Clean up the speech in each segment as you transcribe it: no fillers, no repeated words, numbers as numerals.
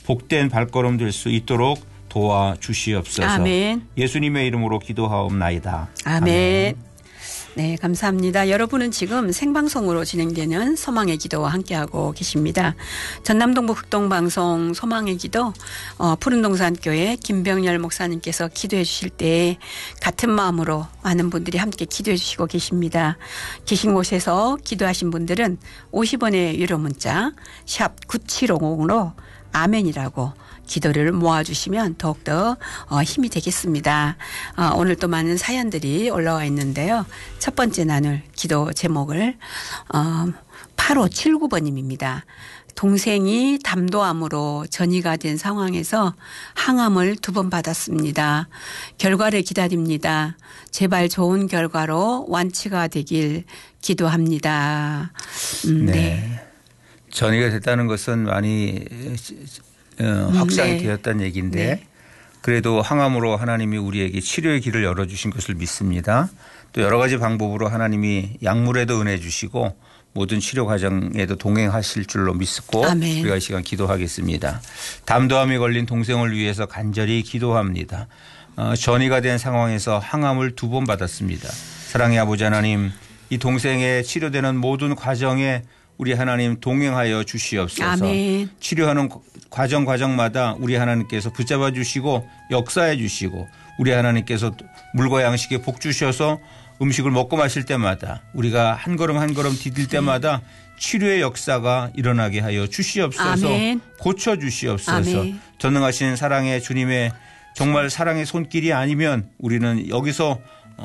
복된 발걸음 될 수 있도록 도와주시옵소서. 아멘. 예수님의 이름으로 기도하옵나이다. 아멘. 아멘. 네, 감사합니다. 여러분은 지금 생방송으로 진행되는 소망의 기도와 함께하고 계십니다. 전남동부 극동방송 소망의 기도 푸른동산교회 김병열 목사님께서 기도해 주실 때 같은 마음으로 많은 분들이 함께 기도해 주시고 계십니다. 계신 곳에서 기도하신 분들은 50원의 유료 문자 샵 9750으로 아멘이라고 기도를 모아주시면 더욱더 힘이 되겠습니다. 오늘 또 많은 사연들이 올라와 있는데요. 첫 번째 나눌 기도 제목을 8579번님입니다. 동생이 담도암으로 전이가 된 상황에서 항암을 2번 받았습니다. 결과를 기다립니다. 제발 좋은 결과로 완치가 되길 기도합니다. 네. 전이가 됐다는 것은 많이 확산이 네. 되었다는 얘기인데 네. 그래도 항암으로 하나님이 우리에게 치료의 길을 열어주신 것을 믿습니다. 또 여러 가지 방법으로 하나님이 약물에도 은혜 주시고 모든 치료 과정에도 동행하실 줄로 믿고 아멘. 우리가 이 시간 기도하겠습니다. 담도암에 걸린 동생을 위해서 간절히 기도합니다. 전이가 된 상황에서 항암을 2번 받았습니다. 사랑의 아버지 하나님, 이 동생의 치료되는 모든 과정에 우리 하나님 동행하여 주시옵소서. 아멘. 치료하는 과정마다 우리 하나님께서 붙잡아 주시고 역사해 주시고 우리 하나님께서 물과 양식에 복 주셔서 음식을 먹고 마실 때마다 우리가 한 걸음 한 걸음 디딜 때마다 치료의 역사가 일어나게 하여 주시옵소서. 아멘. 고쳐 주시옵소서. 아멘. 전능하신 사랑의 주님의 정말 사랑의 손길이 아니면 우리는 여기서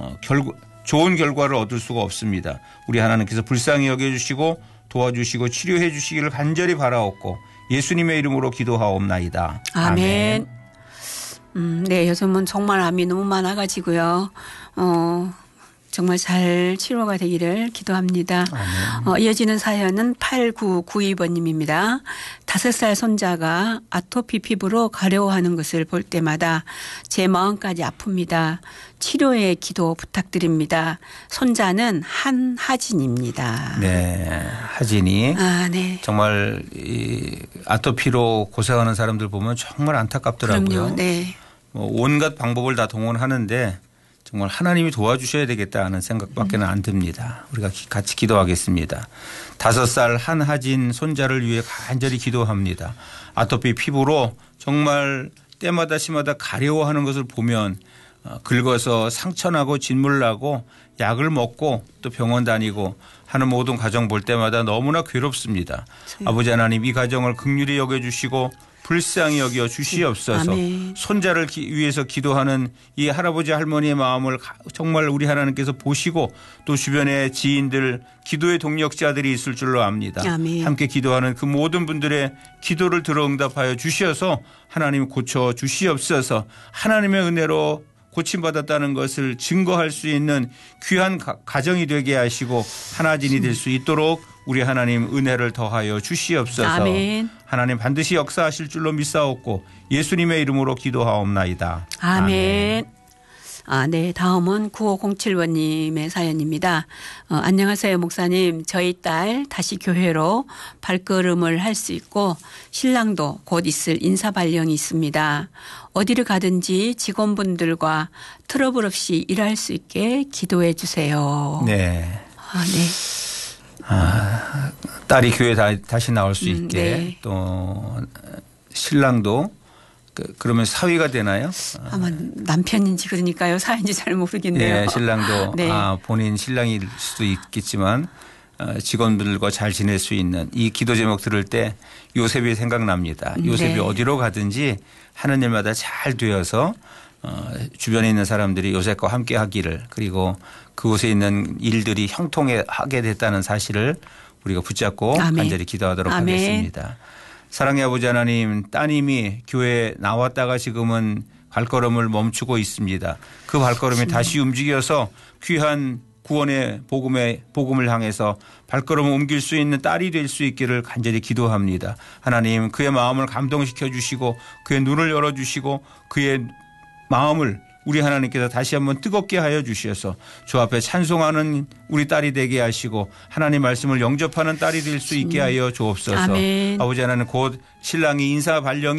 좋은 결과를 얻을 수가 없습니다. 우리 하나님께서 불쌍히 여겨주시고 도와주시고 치료해 주시기를 간절히 바라옵고 예수님의 이름으로 기도하옵나이다. 아멘. 네, 요즘은 정말 암이 너무 많아가지고요. 정말 잘 치료가 되기를 기도합니다. 이어지는 사연은 8992번님입니다. 5살 손자가 아토피 피부로 가려워하는 것을 볼 때마다 제 마음까지 아픕니다. 치료의 기도 부탁드립니다. 손자는 한하진입니다. 네, 하진이. 네. 정말 이 아토피로 고생하는 사람들 보면 정말 안타깝더라고요. 그럼요. 네. 온갖 방법을 다 동원하는데 정말 하나님이 도와주셔야 되겠다 하는 생각밖에는 안 듭니다. 우리가 같이 기도하겠습니다. 5살 한하진 손자를 위해 간절히 기도합니다. 아토피 피부로 정말 때마다 시마다 가려워하는 것을 보면 긁어서 상처나고 진물나고 약을 먹고 또 병원 다니고 하는 모든 가정 볼 때마다 너무나 괴롭습니다. 아버지 하나님 이 가정을 긍휼히 여겨주시고 불쌍히 여겨 주시옵소서. 아멘. 손자를 위해서 기도하는 이 할아버지 할머니의 마음을 정말 우리 하나님께서 보시고 또 주변에 지인들 기도의 동력자들이 있을 줄로 압니다. 아멘. 함께 기도하는 그 모든 분들의 기도를 들어 응답하여 주셔서 하나님 고쳐 주시옵소서. 하나님의 은혜로 고침받았다는 것을 증거할 수 있는 귀한 가정이 되게 하시고 하나진이 될 수 있도록 우리 하나님 은혜를 더하여 주시옵소서. 아멘. 하나님 반드시 역사하실 줄로 믿사옵고 예수님의 이름으로 기도하옵나이다. 아멘. 네. 다음은 9507번님의 사연입니다. 안녕하세요, 목사님. 저희 딸 다시 교회로 발걸음을 할 수 있고 신랑도 곧 있을 인사 발령이 있습니다. 어디를 가든지 직원분들과 트러블 없이 일할 수 있게 기도해 주세요. 네. 네. 딸이 교회 다시 나올 수 있게 네. 또 신랑도 그러면 사위가 되나요? 아마 남편인지 그러니까요. 사인지 잘 모르겠네요. 네, 신랑도 네. 본인 신랑일 수도 있겠지만 직원들과 잘 지낼 수 있는 이 기도 제목 들을 때 요셉이 생각납니다. 요셉이 네. 어디로 가든지 하는 일마다 잘 되어서 주변에 있는 사람들이 요셉과 함께 하기를 그리고 그곳에 있는 일들이 형통하게 됐다는 사실을 우리가 붙잡고 아멘. 간절히 기도하도록 아멘. 하겠습니다. 사랑의 아버지 하나님, 따님이 교회에 나왔다가 지금은 발걸음을 멈추고 있습니다. 그 발걸음이 다시 움직여서 귀한 구원의 복음을 향해서 발걸음을 옮길 수 있는 딸이 될 수 있기를 간절히 기도합니다. 하나님, 그의 마음을 감동시켜 주시고 그의 눈을 열어 주시고 그의 마음을 우리 하나님께서 다시 한번 뜨겁게 하여 주셔서 주 앞에 찬송하는 우리 딸이 되게 하시고 하나님 말씀을 영접하는 딸이 될 수 있게 하여 주옵소서. 아멘. 아버지 하나님 곧 신랑이 인사 발령이